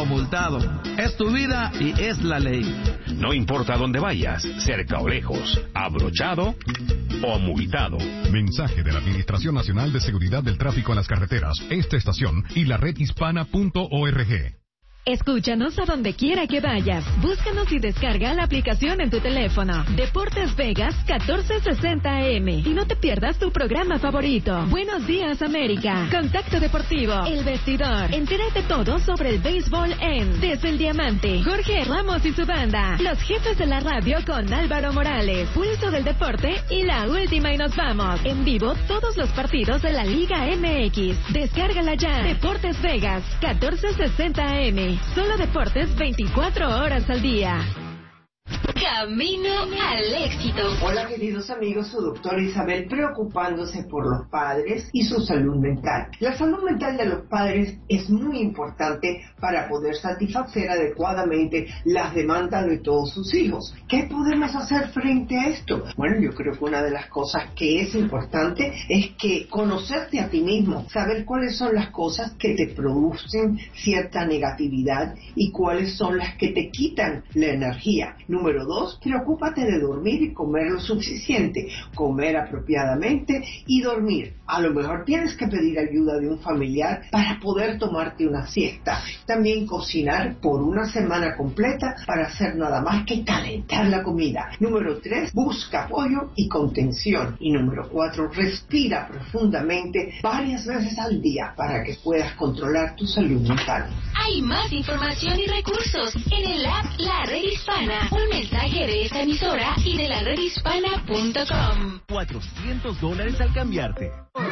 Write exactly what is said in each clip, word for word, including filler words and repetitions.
o multado. Es tu vida y es la ley. No importa dónde vayas, cerca o lejos, abrochado o multado. Mensaje de la Administración Nacional de Seguridad del Tráfico en las Carreteras, esta estación y la red hispana punto org. Escúchanos a donde quiera que vayas. Búscanos y descarga la aplicación en tu teléfono. Deportes Vegas catorce sesenta A M. Y no te pierdas tu programa favorito. Buenos días, América. Contacto Deportivo. El Vestidor. Entérate todo sobre el béisbol en Desde el Diamante. Jorge Ramos y su banda. Los jefes de la radio con Álvaro Morales. Pulso del Deporte y la última y nos vamos. En vivo todos los partidos de la Liga M X. Descárgala ya. Deportes Vegas catorce sesenta A M. Solo deportes veinticuatro horas al día. Camino al éxito. Hola queridos amigos, su doctora Isabel preocupándose por los padres y su salud mental. La salud mental de los padres es muy importante para poder satisfacer adecuadamente las demandas de todos sus hijos. ¿Qué podemos hacer frente a esto? Bueno, yo creo que una de las cosas que es importante es que conocerte a ti mismo, saber cuáles son las cosas que te producen cierta negatividad y cuáles son las que te quitan la energía. Número dos, preocúpate de dormir y comer lo suficiente, comer apropiadamente y dormir. A lo mejor tienes que pedir ayuda de un familiar para poder tomarte una siesta. También cocinar por una semana completa para hacer nada más que calentar la comida. Número tres, busca apoyo y contención. Y número cuatro, respira profundamente varias veces al día para que puedas controlar tu salud mental. Hay más información y recursos en el app La Red Hispana. Un mensaje de esta emisora y de la red hispana punto com. cuatrocientos dólares al cambiarte.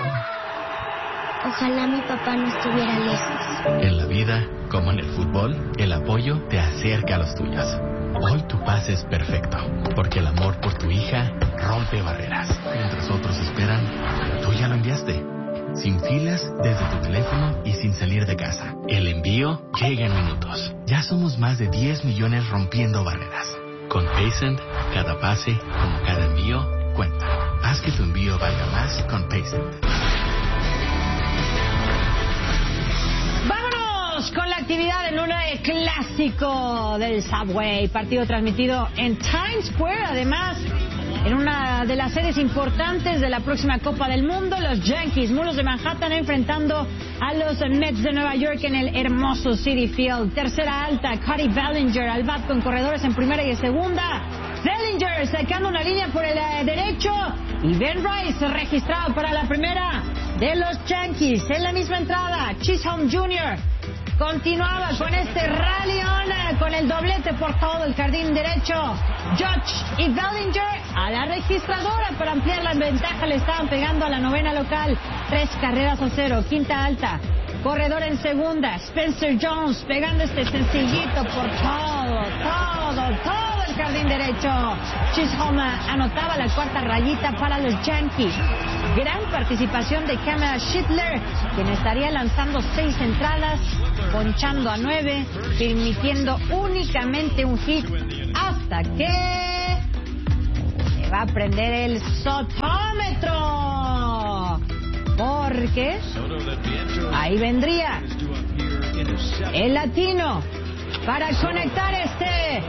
Ojalá mi papá no estuviera lejos. En la vida, como en el fútbol, el apoyo te acerca a los tuyos. Hoy tu pase es perfecto, porque el amor por tu hija rompe barreras. Mientras otros esperan, tú ya lo enviaste. Sin filas, desde tu teléfono y sin salir de casa. El envío llega en minutos. Ya somos más de diez millones rompiendo barreras. Con Paysend, cada pase, como cada envío, cuenta. Haz que tu envío valga más con Paysend. ¡Vámonos con la actividad del lunes clásico del Subway! Partido transmitido en Times Square, además, en una de las series importantes de la próxima Copa del Mundo. Los Yankees, Mulos de Manhattan, enfrentando a los Mets de Nueva York en el hermoso Citi Field. Tercera alta, Cody Bellinger al bat con corredores en primera y en segunda. Bellinger sacando una línea por el eh, derecho. Y Ben Rice registrado para la primera de los Yankees. En la misma entrada, Chisholm junior continuaba con este rally-on, con el doblete por todo el jardín derecho. Judge y Bellinger a la registradora para ampliar la ventaja. Le estaban pegando a la novena local. Tres carreras a cero. Quinta alta, corredor en segunda. Spencer Jones pegando este sencillito por todo, todo, todo el jardín derecho. Chisholm anotaba la cuarta rayita para los Yankees. Gran participación de Cameron Schittler, quien estaría lanzando seis entradas, ponchando a nueve, permitiendo únicamente un hit, hasta que se va a prender el sotómetro, porque ahí vendría el latino para conectar este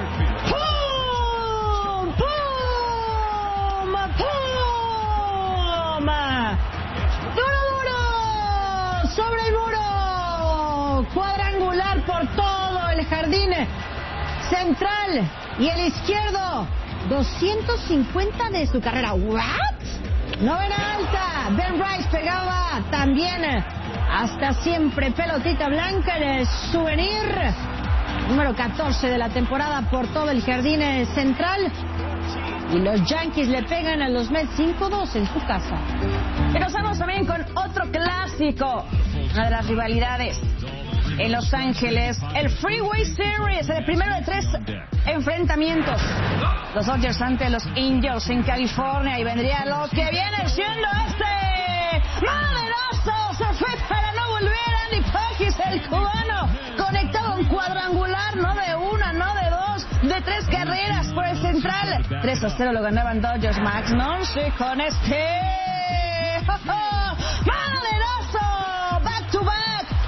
¡pum! ¡Pum! ¡Pum! ¡Duro, duro! ¡Sobre el muro! Cuadrangular por todo el jardín central y el izquierdo. doscientos cincuenta de su carrera. ¿What? Novena alta. Ben Rice pegaba también hasta siempre pelotita blanca en el souvenir. Número catorce de la temporada por todo el jardín central. Y los Yankees le pegan a los Mets cinco dos en su casa. Y nos vamos también con otro clásico. Una de las rivalidades en Los Ángeles, el Freeway Series, el primero de tres enfrentamientes. Los Dodgers ante los Angels en California, y vendría lo que viene siendo este maderazo. Se fue para no volver. Andy Pagis, el cubano, conectado a un cuadrangular, no de una, no de dos, de tres carreras por el central. tres a cero lo ganaban Dodgers. Max Muncy con este maderazo, back to back por el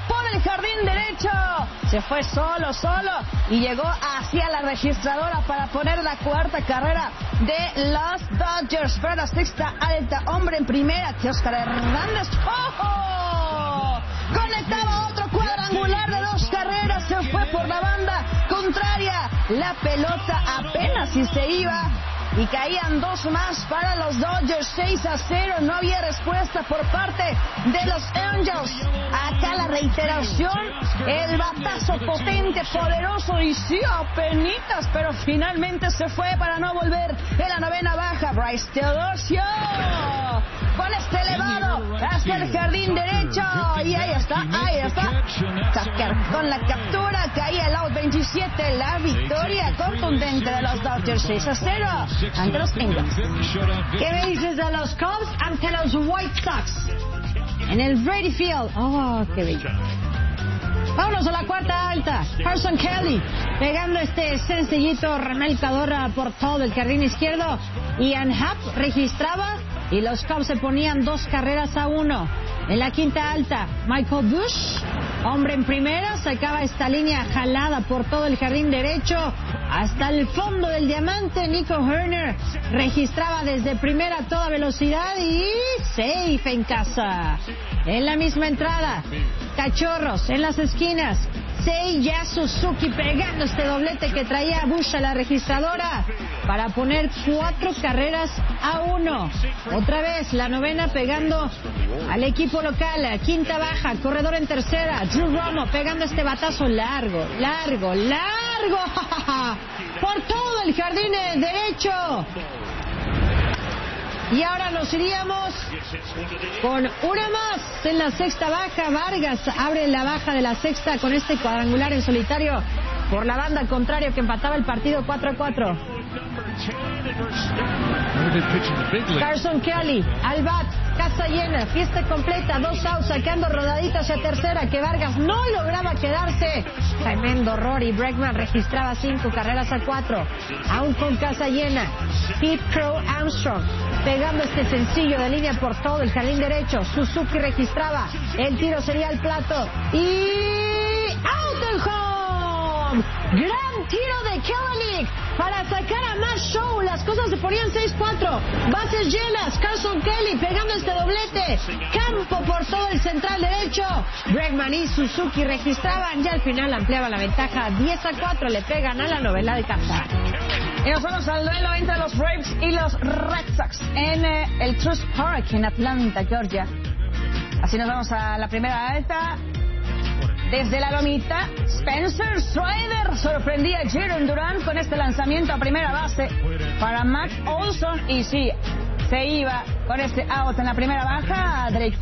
jardín derecho. Se fue solo, solo y llegó hacia la registradora para poner la cuarta carrera de los Dodgers. Para la sexta alta, hombre en primera, que Oscar Hernández. ¡Oh! Conectaba otro cuadrangular de dos carreras. Se fue por la banda contraria. La pelota apenas si se iba. Y caían dos más para los Dodgers, seis a cero. No había respuesta por parte de los Angels. Acá la reiteración, el batazo potente, poderoso y sí, apenitas, pero finalmente se fue para no volver en la novena baja. Bryce Teodosio con este elevado hacia el jardín derecho. Y ahí está, ahí está. Con la captura caía el out veintisiete. La victoria contundente de los Dodgers, seis a cero. Ante los Angels. ¿Qué me dices de los Cubs ante los White Sox? En el Brady Field. Oh, qué bello. Vámonos a la cuarta alta. Carson Kelly pegando este sencillito remelcador por todo el jardín izquierdo. Ian Happ registraba y los Cubs se ponían dos carreras a uno. En la quinta alta, Michael Busch, hombre en primera, sacaba esta línea jalada por todo el jardín derecho hasta el fondo del diamante. Nico Hoerner registraba desde primera a toda velocidad y safe en casa. En la misma entrada, Cachorros en las esquinas. Seiya Suzuki pegando este doblete que traía Busch a la registradora para poner cuatro carreras a uno. Otra vez la novena pegando al equipo local. Quinta baja, corredor en tercera. Drew Romo pegando este batazo largo, largo, largo por todo el jardín derecho. Y ahora nos iríamos con una más en la sexta baja. Vargas abre la baja de la sexta con este cuadrangular en solitario por la banda contraria que empataba el partido cuatro a cuatro. Carson Kelly al bat, casa llena, fiesta completa, dos outs, sacando rodaditas hacia tercera que Vargas no lograba quedarse. Tremendo Rory Bregman registraba cinco carreras a cuatro, aún con casa llena. Pete Crow Armstrong pegando este sencillo de línea por todo el jardín derecho. Suzuki registraba, el tiro sería al plato y out del home. Gran tiro de Kelenic para sacar a más show. Las cosas se ponían seis cuatro. Bases llenas. Carson Kelly pegando este doblete. Campo por todo el central derecho. Bregman y Suzuki registraban. Ya al final ampliaba la ventaja. diez a cuatro. Le pegan a la novela de casa. Y nos vamos al duelo entre los Braves y los Red Sox en eh, el Truist Park en Atlanta, Georgia. Así nos vamos a la primera alta. Desde la lomita, Spencer Strider sorprendía a Jaron Duran con este lanzamiento a primera base para Matt Olson. Y sí, se iba con este out en la primera baja. Drake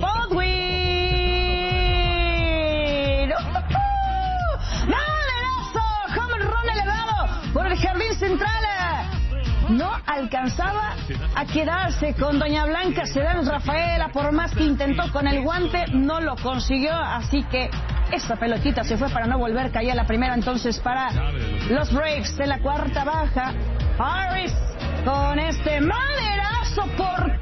Baldwin. ¡Uh! ¡Maderazo! Home run elevado por el jardín central. No alcanzaba a quedarse con Doña Blanca Sedán Rafaela, por más que intentó con el guante, no lo consiguió, así que esta pelotita se fue para no volver, caía la primera entonces para los Braves. En la cuarta baja, Harris con este maderazo por